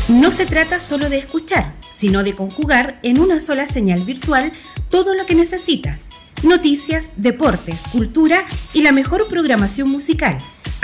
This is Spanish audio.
No se trata solo de escuchar, sino de conjugar en una sola señal virtual todo lo que necesitas. Noticias, deportes, cultura y la mejor programación musical.